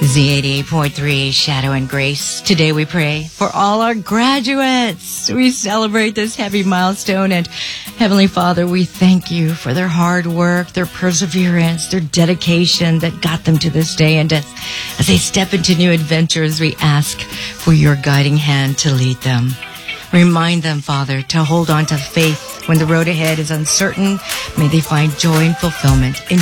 Z88.3 Shadow and Grace. Today we pray for all our graduates. We celebrate this heavy milestone, and Heavenly Father, we thank you for their hard work, their perseverance, their dedication that got them to this day. And as they step into new adventures, we ask for your guiding hand to lead them. Remind them, Father, to hold on to faith when the road ahead is uncertain. May they find joy and fulfillment in